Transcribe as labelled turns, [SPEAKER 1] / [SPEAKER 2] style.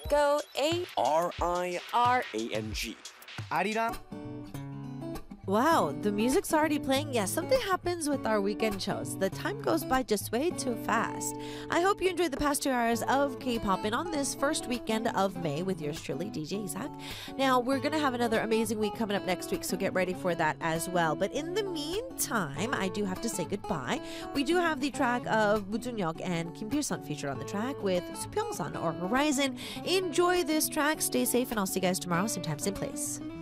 [SPEAKER 1] Go
[SPEAKER 2] RIRANG.
[SPEAKER 3] 아리랑.
[SPEAKER 4] Wow, the music's already playing. Yes, something happens with our weekend shows. The time goes by just way too fast. I hope you enjoyed the past 2 hours of K-pop and on this first weekend of May with yours truly, DJ Isaac. Now, we're going to have another amazing week coming up next week, so get ready for that as well. But in the meantime, I do have to say goodbye. We do have the track of Woo Jun-hyuk and Kim Pil-sun featured on the track with Subyung-sun or Horizon. Enjoy this track, stay safe, and I'll see you guys tomorrow, same time, same place.